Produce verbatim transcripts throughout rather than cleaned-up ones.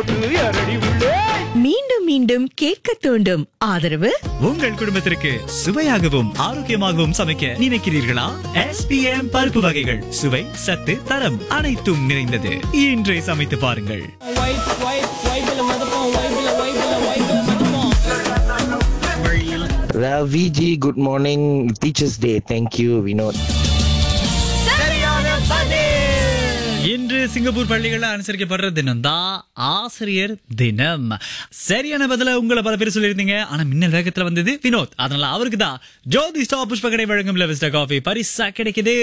போட்டு அரடி உள்ளே. மீண்டும் மீண்டும் கேட்க தூண்டும் ஆதரவு உங்கள் குடும்பத்திற்கு சுவையாகவும் ஆரோக்கியமாகவும் சமைக்க நினைக்கிறீர்களா? எஸ் பி எம் பருப்பு வகைகள் சுவை சத்து தரம் அனைத்தும் நிறைந்தது. இன்றே சமைத்து பாருங்கள். Ravi ji, good morning. Teachers Day. Thank you, Vinod. இன்று சிங்கப்பூர் பள்ளிகள்ல அனுசரிக்கப்படுற தினம் தான் ஆசிரியர் தினம். சரியான பதில உங்களை பல பேர் சொல்லியிருந்தீங்க. ஆனா மின்னல் வேகத்துல வந்தது வினோத். அதனால அவருக்கு தான் ஜோதி ஸ்டாப் புஷ்பகடை வழங்கும் லெவிஸ்டா காஃபி பரிசா கிடைக்குது.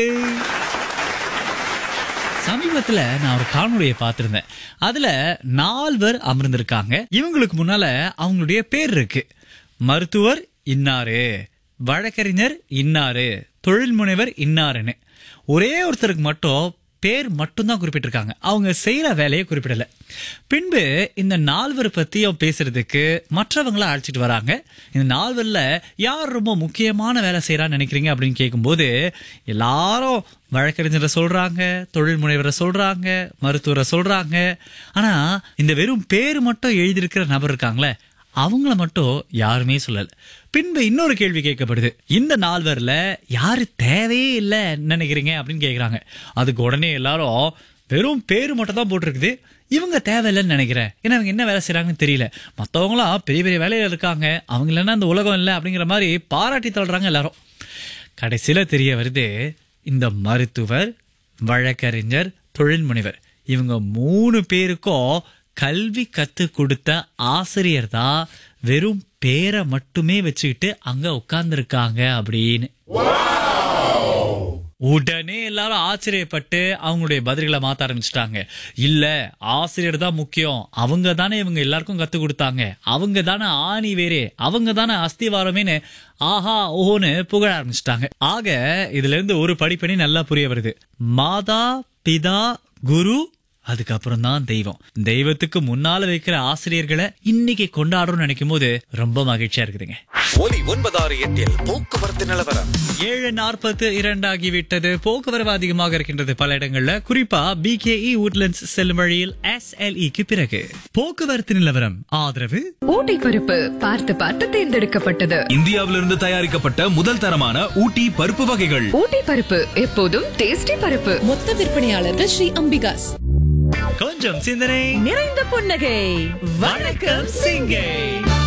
சமீபத்துல நான் ஒரு காணொலியை பார்த்திருந்தேன். அதுல நால்வர் அமர்ந்திருக்காங்க. இவங்களுக்கு முன்னால அவங்களுடைய பேர் இருக்கு. மருத்துவர் இன்னாரு, வழக்கறிஞர் இன்னாரு, தொழில் முனைவர் இன்னாருன்னு. ஒரே ஒருத்தருக்கு மட்டும் பேர் மட்டும்தான் குறிப்பிட்டிருக்காங்க. அவங்க செய்யற வேலையை குறிப்பிடல. பின்பு இந்த நால்வர் பத்தியும் பேசுறதுக்கு மற்றவங்கள அழைச்சிட்டு வராங்க. இந்த நால்வர்ல யார் ரொம்ப முக்கியமான வேலை செய்யறான்னு நினைக்கிறீங்க அப்படின்னு கேட்கும்போது எல்லாரும் வழக்கறிஞரை சொல்றாங்க, தொழில் முனைவரை சொல்றாங்க, மருத்துவரை சொல்றாங்க. ஆனா இந்த வெறும் பேர் மட்டும் எழுதியிருக்கிற நபர் இருக்காங்களே, அவங்கள மட்டும் யாருமே சொல்லல. பின்பு இன்னொரு கேள்வி கேட்கப்படுது. இந்த நால்வர்ல யாரு தேவையே இல்லை நினைக்கிறீங்க அப்படின்னு கேக்குறாங்க. அதுக்கு உடனே எல்லாரும் வெறும் பேரு மட்டும் தான் போட்டிருக்குது, இவங்க தேவையில்லைன்னு நினைக்கிறேன், ஏன்னா அவங்க என்ன வேலை செய்யறாங்கன்னு தெரியல, மற்றவங்களாம் பெரிய பெரிய வேலையில இருக்காங்க, அவங்க இல்லைன்னா அந்த உலகம் இல்லை அப்படிங்கிற மாதிரி பாராட்டி தள்ளுறாங்க எல்லாரும். கடைசியில தெரிய வருது, இந்த மருத்துவர், வழக்கறிஞர், தொழில் முனைவர் இவங்க மூணு பேருக்கும் கல்வி கத்து கொடுத்த ஆசிரியர் தான் வெறும் பேரை மட்டுமே வச்சுக்கிட்டு அங்க உட்கார்ந்துருக்காங்க அப்படின்னு. உடனே எல்லாரும் ஆச்சரியப்பட்டு அவங்களுடைய பதில்களை மாத்த ஆரம்பிச்சிட்டாங்க. இல்ல, ஆசிரியர் தான் முக்கியம், அவங்க தானே இவங்க எல்லாருக்கும் கத்து கொடுத்தாங்க, அவங்க தானே ஆணி வேறே, அவங்க தானே அஸ்திவாரமேனு ஆஹா ஓஹோன்னு புகழ ஆரம்பிச்சிட்டாங்க. ஆக இதுல இருந்து ஒரு படிப்பணி நல்லா புரிய வருது. மாதா பிதா குரு, அதுக்கப்புறம் தான் தெய்வம். தெய்வத்துக்கு முன்னால வைக்கிற ஆசிரியர்களை இன்னைக்கு கொண்டாடுறோம்னு நினைக்கும் போது ரொம்ப மகிழ்ச்சியா இருக்குதுங்க. ஒலி ஒன்பதாறு எட்டில் போக்குவரத்து நிலவரம். ஏழு நாற்பத்து இரண்டு ஆகிவிட்டது. போக்குவரவு அதிகமாக இருக்கின்றது பல இடங்கள்ல. குறிப்பா பி கே இ உட்லண்ட்ஸ் செல்லும் வழியில் எஸ் எல் இக்கு பிறகு போக்குவரத்து நிலவரம் ஆதரவு ஊட்டி பருப்பு பார்த்து பார்த்து தேர்ந்தெடுக்கப்பட்டது. இந்தியாவிலிருந்து தயாரிக்கப்பட்ட முதல் தரமான ஊட்டி பருப்பு வகைகள். ஊட்டி பருப்பு எப்போதும் டேஸ்டி பருப்பு. மொத்த விற்பனையாளர்கள் ஸ்ரீ அம்பிகாஸ். கொஞ்சம் சிந்தனை நிறைந்த புன்னகை. வணக்கம் சிங்கை.